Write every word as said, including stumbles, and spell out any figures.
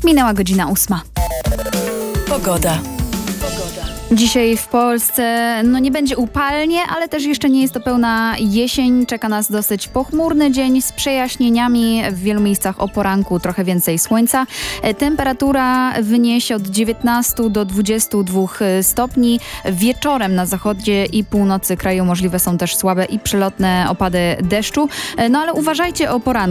Minęła godzina ósma. Pogoda. Dzisiaj w Polsce no nie będzie upalnie, ale też jeszcze nie jest to pełna jesień. Czeka nas dosyć pochmurny dzień z przejaśnieniami. W wielu miejscach o poranku trochę więcej słońca. Temperatura wyniesie od dziewiętnastu do dwudziestu dwóch stopni. Wieczorem na zachodzie i północy kraju możliwe są też słabe i przelotne opady deszczu. No ale uważajcie o poranku.